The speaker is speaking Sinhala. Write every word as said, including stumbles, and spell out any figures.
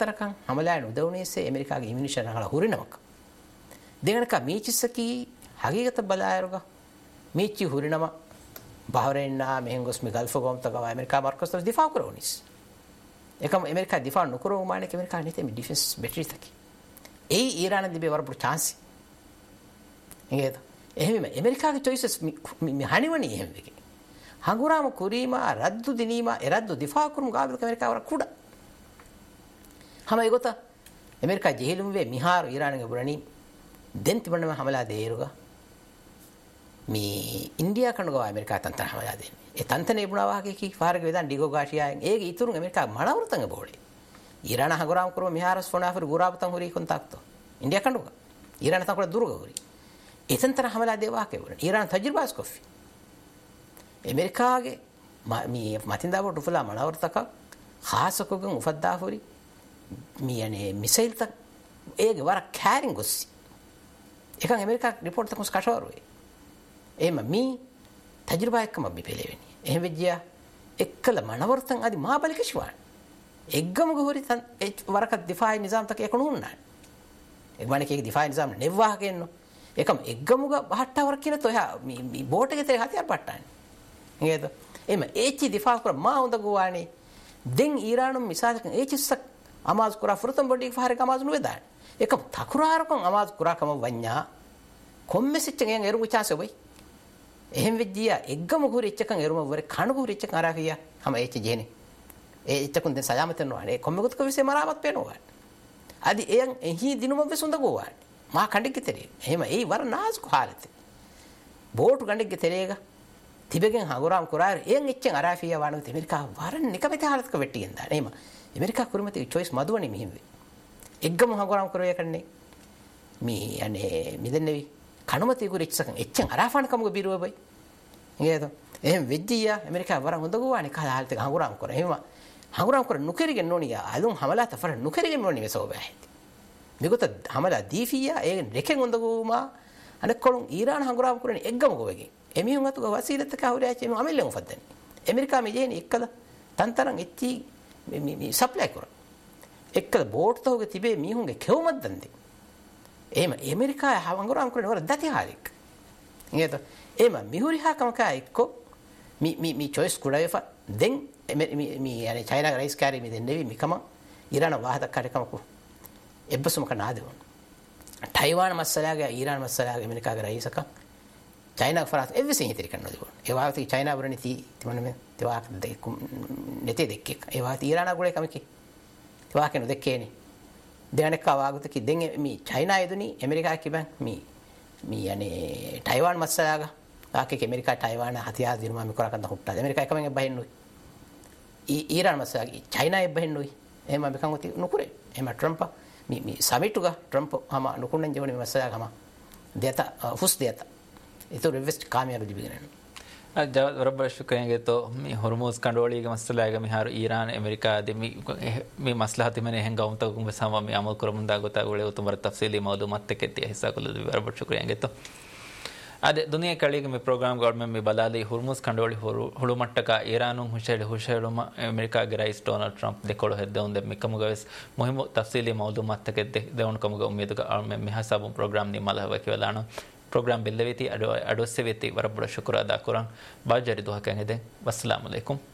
tantarakam hamalaya udawunise America ge ammunition nagala hurinamaka deganaka meechissaki hagigata balayaruga meechi hurinama bahrainna mehengos me gulf gomta gawa America markos difa koronis ekam America difa nukuro mane ke America nite me defense battery taki ei Iran dibe warbu chance engeda ehme America ge choices me haniwani ehmege hangurama kurima raddu dinima eraddu difa kurum gaabul America wara kuda hama egota America jehilum ve miharu Iran ge burani den tibanama hamala deeruga me India kanuga America tantan hamala de e tantane ibuna wahage ki farage vedan digo gashiya ege iturun America manawurtanga bole Iran hangurama kurum miharas fona fer gurabatan hori kontakto India kanuga Iran takula duruga hori etantana hamala de wahage burani Iran tajribas kofi America ge mi matinda bot ufala manawurtaka khasakogin ufadda hori mi ane missile tak ege wara carrying gossi ekan America report tak mus kashor we ema mi tajriba ekkama mi peleveni එහෙම වෙජ්ජා එක්කල මනවර්තන් আদি මහබල කිෂ්වාන එක්ගමග හොරි තන් වරක දිෆායි නිසාම් තක එකණු උන්නා එක්මණේ කේක දිෆායි නිසාම් නෙවවා කියනෝ එකම එක්ගමග බහට්ටවර කියන තෝ එහා මේ බෝට් එකේ තේ හතියර පට්ටානේ නේද එම ඒචි දිෆා කර මා හොඳ ගෝවානේ දෙන් ඊරානුම් මිසාදක ඒචිස්සක් අමාස් කුරා ෆෘතම් බොඩි ෆාරක අමාස් නුවේදාන එකම තකුරාරකම් අමාස් කුරා කම වඤ්ඤා කොම්මෙසිච්ච ගෙන් එරු චාසෙ බයි එහෙම වෙජ්ජියා එක්ගම ගුරු ඉච්චකන් එරුම වර කණු ගුරු ඉච්චකන් අරාෆියා හැම ඒච ජේනේ ඒ ඉච්චකුන් දැන් සයාමතන වනේ කොම්මෙකුත් කවිසේ මරාමත් පේනවා අදි එයන් එහි දිනුම වෙසුඳ ගෝවා මා කණ්ඩික තෙරේ එහෙම ඒ වර නාස් කොහාලත බෝටු කණ්ඩික තෙරේග තිබෙගෙන් හගුරාම් කුරාර එයන් ඉච්චන් අරාෆියා වණු ඇමරිකා වරන් නිකපෙත හාලතක වෙට්ටියෙන් දාන එහෙම ඇමරිකා කුරුමති චොයිස් මදුවනේ මෙහිම වේ එක්ගම හගුරාම් කුරේ කන්නේ මේ අනේ මිදෙන්නේවි කණුමති කුරු ඉච්චකන් එච්චන් අරාෆාන කමුග බිරුව බයි නේද එහෙම වෙජ්ජියා ඇමරිකා වර හොඳ ගෝවානේ කාලත හගුරාම් කුර එහෙම හගුරාම් කුර නුකරිගෙන් නෝනියා අලුන් හමලා තෆර නුකරිගෙන් නෝනි වෙසෝබෑ මිගොත හමලා දීෆියා ඒ රෙකෙන් හොඳ ගෝමා අනකොළුන් ඊරාන හගුරාම් කුරනේ එක්ගම ගෝවගේ එමිහුන් අතුග වසීලත් කවුරයාචි එමු අමෙල්ලෙන් උපද්දන්නේ ඇමරිකා මේ ජේනි එක්කල තන්තරන් එච්චි මේ මේ සප්ලයි කර එක්කල බෝට් තෝගේ තිබේ මිහුන්ගේ කෙවුමක් දන්දේ එහෙම ඇමරිකා හගුරාම් කුරනේ වර දති හාරික් නේද එහෙම මිහුරිහා කමකා එක්කෝ මි මි මි choice කුඩායෆා දෙන් මි මි يعني චයිනා රයිස් කාරි මි දෙන්නේ මිකම ඉරාන වාහද කාර්යකමකෝ එබ්බසුම කනාදෙවොන් ටයිවාන් මස්සලාගේ ඊරාන මස්සලාගේ ඇමරිකාගේ රයිසක චයිනා ෆරාස් එවසින් හිතර කරනවා දෙවොන් ඒ වාහති චයිනා වරණි ති තිමන්නේ තවාක් දෙක නැතේ දෙකක් ඒ වාහති ඊරාන ගොඩේ කමකි තවාකෙන දෙකේනේ දෙනක වාගත කි දෙන් මි චයිනා යදුනි ඇමරිකා කිබන් මි මි يعني ටයිවාන් මස්සලාගේ ආකේ ඇමරිකා ටයිවාන් හතියා දිනුම මි කරකන්ද හුට්ටා ඇමරිකා එකමෙන් බහින්නුයි ඊරාන මස්සලාගේ චයිනා බහින්නුයි එහෙම බකන් උති නුකුරේ එහෙම ට්‍රම්ප් මි මි සමිටුග ට්‍රම්ප් හම නුකුණන් ජවනි මස්සලාගේ හම දෙත ෆුස් දෙත itu invest කාමයාරු දිබිගෙන ජවත් බරබර ශුක්‍රයන්ගේ තෝ මේ හොර්මුස් කණ්ඩෝලියගේ මස්සලාගේ මිහාර ඊරාන ඇමරිකා දෙමි මේ මස්ලහති මනේ හෙන් ගවුම් තකුම් සම මේ අමල් කරමුන් දාගොතා ගොලේ උතුමර තෆ්සීලි මවදුමත් එක්කේ හිසා කළ බරබර ශුක්‍රයන්ගේ තෝ අද දුනියා කලියගේ මේ ප්‍රෝග්‍රෑම් ගවර්න්මන්ට් මේ බලාලේ හොර්මුස් කණ්ඩෝලි හොළු මට්ටක ඊරානුන් හුෂෙල හුෂෙලම ඇමරිකාගේ රයිස් ඩොනල්ඩ් ට්‍රම්ප් දෙකොළ හෙද්දවුන් දෙ මෙකම ගවස් මොහිම තෆ්සීලි මවදුමත් එක්කේ දෙවුන් කමුග උම්මේදක අර්මෙන් මෙහසබුම් ප්‍රෝග්‍රෑම් ನಿ මලහව කියලාන program belleviti ado adoseviti warabura shukura da kuran bajari duha kangede wassalamu alaikum